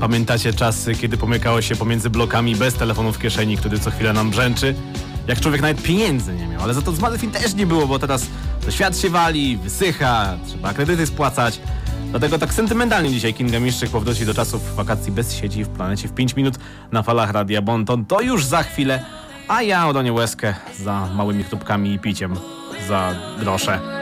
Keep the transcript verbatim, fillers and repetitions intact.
Pamiętacie czasy, kiedy pomykało się pomiędzy blokami bez telefonu w kieszeni, który co chwilę nam brzęczy? Jak człowiek nawet pieniędzy nie miał, ale za to z Malefin też nie było, bo teraz to świat się wali, wysycha, trzeba kredyty spłacać. Dlatego tak sentymentalnie dzisiaj Kinga Miszczyk powróci do czasów wakacji bez sieci w planecie w pięć minut na falach Radia Bonton. To już za chwilę, a ja odonię łezkę za małymi chrupkami i piciem za grosze.